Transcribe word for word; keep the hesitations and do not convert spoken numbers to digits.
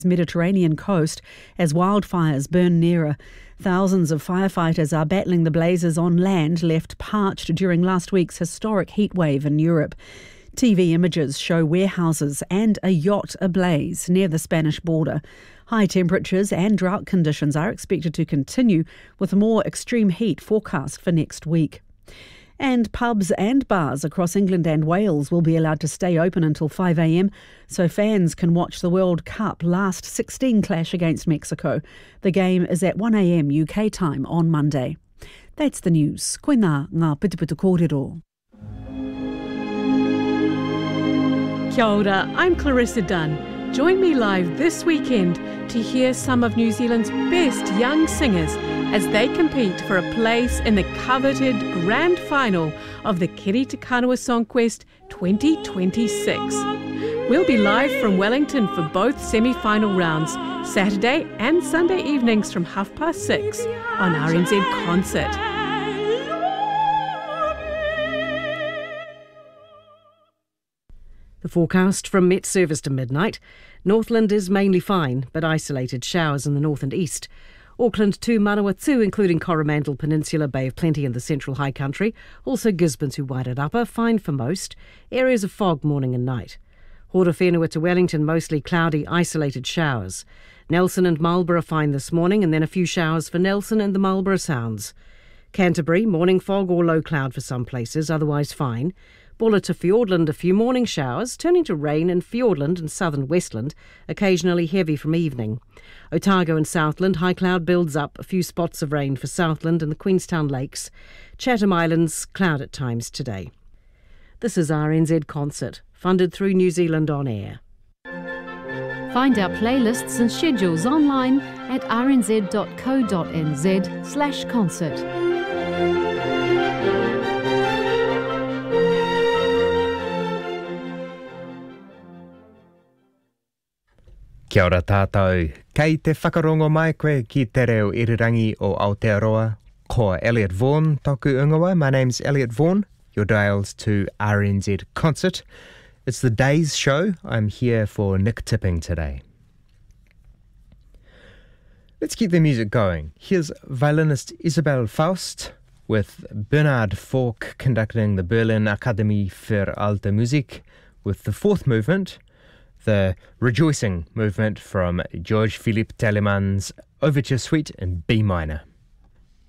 Mediterranean coast as wildfires burn nearer. Thousands of firefighters are battling the blazes on land left parched during last week's historic heatwave in Europe. T V images show warehouses and a yacht ablaze near the Spanish border. High temperatures and drought conditions are expected to continue, with more extreme heat forecast for next week. And pubs and bars across England and Wales will be allowed to stay open until five a m, so fans can watch the World Cup last sixteen clash against Mexico. The game is at one a m U K time on Monday. That's the news. Koina ngā pitupitu kōrero. Kia ora, I'm Clarissa Dunn. Join me live this weekend to hear some of New Zealand's best young singers as they compete for a place in the coveted grand final of the Kiri Te Kanawa Songquest twenty twenty-six. We'll be live from Wellington for both semi-final rounds, Saturday and Sunday evenings from half past six on R N Z Concert. The forecast from Met Service to midnight. Northland is mainly fine, but isolated showers in the north and east. Auckland to Manawatu, including Coromandel Peninsula, Bay of Plenty and the Central High Country. Also Gisborne to Waitarapa, fine for most. Areas of fog morning and night. Horowhenua to Wellington, mostly cloudy, isolated showers. Nelson and Marlborough fine this morning, and then a few showers for Nelson and the Marlborough Sounds. Canterbury, morning fog or low cloud for some places, otherwise fine. Bulla to Fiordland, a few morning showers, turning to rain in Fiordland and southern Westland, occasionally heavy from evening. Otago and Southland, high cloud builds up, a few spots of rain for Southland and the Queenstown Lakes. Chatham Islands, cloud at times today. This is R N Z Concert, funded through New Zealand On Air. Find our playlists and schedules online at rnz.co.nz slash concert. Kia ora tātou. Kei te whakarongo mai koe ki te reo irirangi o Aotearoa. Ko Elliot Vaughan toku ungawa. My name's Elliot Vaughan. Your dials to R N Z Concert. It's the day's show. I'm here for Nick Tipping today. Let's keep the music going. Here's violinist Isabel Faust with Bernhard Falk conducting the Berlin Akademie für Alte Musik with the fourth movement, the Rejoicing movement from George Philipp Telemann's Overture Suite in B minor.